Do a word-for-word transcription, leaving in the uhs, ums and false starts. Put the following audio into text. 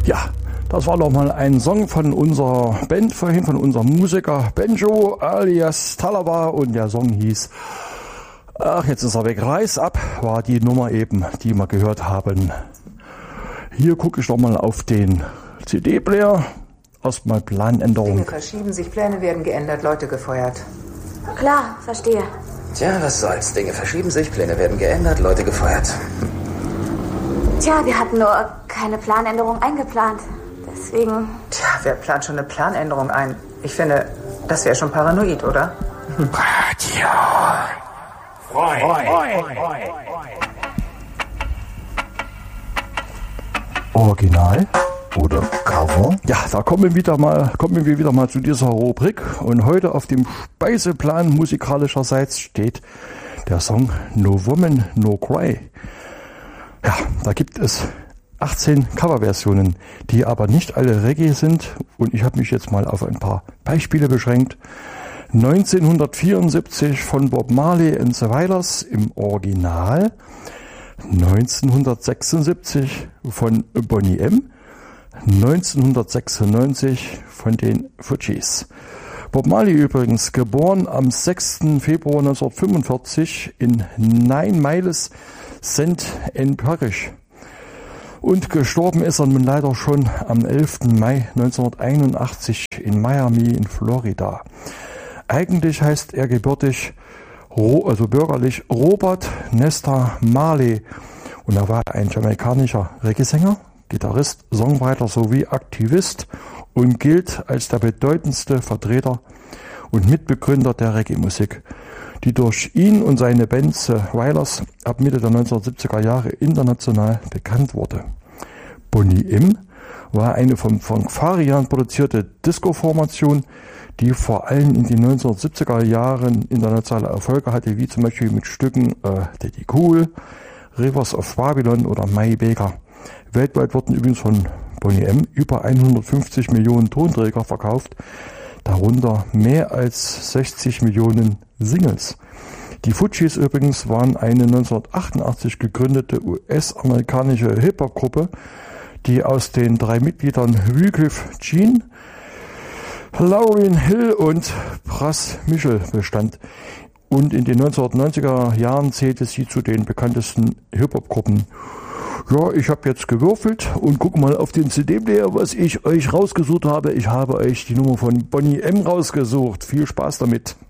Ja, das war nochmal ein Song von unserer Band vorhin, von unserem Musiker Benjo alias Talaba, und der Song hieß, ach, jetzt ist er weg, Reiß ab, war die Nummer eben, die wir gehört haben. Hier gucke ich nochmal auf den C D-Player. Erstmal Planänderung. Dinge verschieben sich, Pläne werden geändert, Leute gefeuert. Klar, verstehe. Tja, was soll's. Dinge verschieben sich, Pläne werden geändert, Leute gefeuert. Tja, wir hatten nur keine Planänderung eingeplant. Deswegen... Tja, wer plant schon eine Planänderung ein? Ich finde, das wäre schon paranoid, oder? Radio. Original oder Cover? Ja, da kommen wir wieder mal, kommen wir wieder mal zu dieser Rubrik. Und heute auf dem Speiseplan musikalischerseits steht der Song No Woman, No Cry. Ja, da gibt es achtzehn Coverversionen, die aber nicht alle Reggae sind. Und ich habe mich jetzt mal auf ein paar Beispiele beschränkt. neunzehnhundertvierundsiebzig von Bob Marley and the Wailers im Original. neunzehnhundertsechsundsiebzig von Boney M. neunzehnhundertsechsundneunzig von den Fugees. Bob Marley übrigens, geboren am sechsten Februar neunzehnhundertfünfundvierzig in Nine Miles, Saint Ann Parish. Und gestorben ist er nun leider schon am elften Mai neunzehnhunderteinundachtzig in Miami in Florida. Eigentlich heißt er gebürtig, also bürgerlich, Robert Nesta Marley. Und er war ein jamaikanischer Reggae-Sänger, Gitarrist, Songwriter sowie Aktivist und gilt als der bedeutendste Vertreter und Mitbegründer der Reggae-Musik, die durch ihn und seine Band The Wailers ab Mitte der neunzehnhundertsiebziger Jahre international bekannt wurde. Boney M. war eine vom Frank Farian produzierte Disco-Formation, die vor allem in den neunzehnhundertsiebziger Jahren internationale Erfolge hatte, wie zum Beispiel mit Stücken äh, Daddy Cool, Rivers of Babylon oder My Baker. Weltweit wurden übrigens von Boney M. über hundertfünfzig Millionen Tonträger verkauft, darunter mehr als sechzig Millionen Singles. Die Fugees übrigens waren eine neunzehnhundertachtundachtzig gegründete U S-amerikanische Hip-Hop-Gruppe, die aus den drei Mitgliedern Wyclef Jean, Lauryn Hill und Pras Michel bestand. Und in den neunzehnhundertneunziger Jahren zählte sie zu den bekanntesten Hip-Hop-Gruppen. Ja, ich habe jetzt gewürfelt und gucke mal auf den C D-Player, was ich euch rausgesucht habe. Ich habe euch die Nummer von Boney M. rausgesucht. Viel Spaß damit.